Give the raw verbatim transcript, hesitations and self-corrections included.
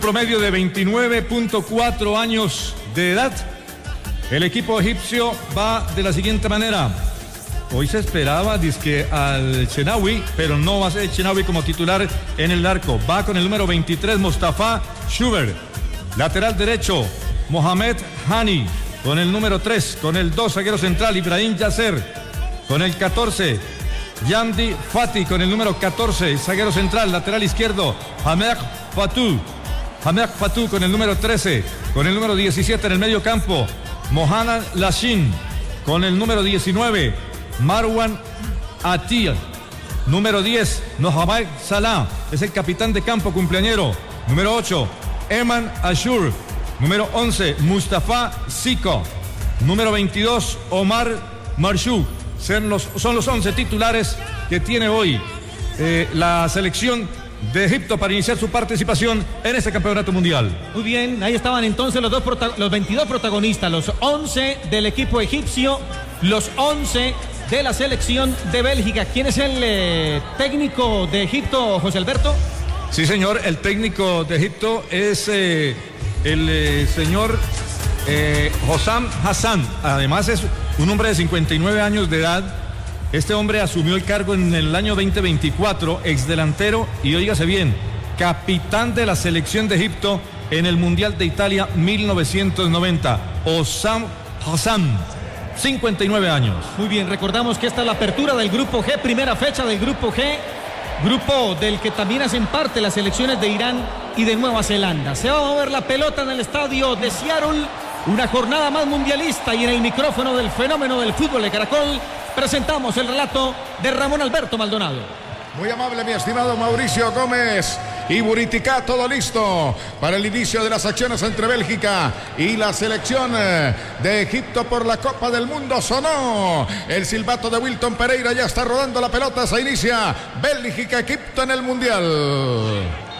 Promedio de veintinueve punto cuatro años de edad. El equipo egipcio va de la siguiente manera. Hoy se esperaba dizque al Shenawi, pero no va a ser Shenawi como titular en el arco. Va con el número veintitrés, Mustafa Schubert. Lateral derecho, Mohamed Hani. Con el número tres, con el dos, zaguero central, Ibrahim Yasser. Con el catorce, Yamdi Fati. Con el número catorce, zaguero central, lateral izquierdo, Hamed Fatou. Hamed Fatou con el número trece. Con el número diecisiete en el medio campo, Mohamed Lashin. Con el número diecinueve, Marwan Atir. Número diez, Mohamed Salah. Es el capitán de campo, cumpleañero. Número ocho, Eman Ashur. Número once, Mustafa Siko. Número veintidós, Omar Marshou. Son los, son los once titulares que tiene hoy eh, la selección de Egipto para iniciar su participación en este campeonato mundial. Muy bien, ahí estaban entonces los, dos prota- los veintidós protagonistas, los once del equipo egipcio, los once de la selección de Bélgica. ¿Quién es el eh, técnico de Egipto, José Alberto? Sí, señor, el técnico de Egipto es eh, el eh, señor eh, Hossam Hassan. Además es un hombre de cincuenta y nueve años de edad. Este hombre asumió el cargo en el año veinte veinticuatro, exdelantero y, óigase bien, capitán de la selección de Egipto en el Mundial de Italia mil novecientos noventa. Hossam Hassan, cincuenta y nueve años. Muy bien, recordamos que esta es la apertura del Grupo G, primera fecha del Grupo G, grupo del que también hacen parte las selecciones de Irán y de Nueva Zelanda. Se va a mover la pelota en el estadio de Seattle, una jornada más mundialista, y en el micrófono del fenómeno del fútbol de Caracol presentamos el relato de Ramón Alberto Maldonado. Muy amable, mi estimado Mauricio Gómez. Y Buriticá, todo listo para el inicio de las acciones entre Bélgica y la selección de Egipto por la Copa del Mundo. Sonó el silbato de Wilton Pereira, ya está rodando la pelota, se inicia Bélgica-Egipto en el Mundial.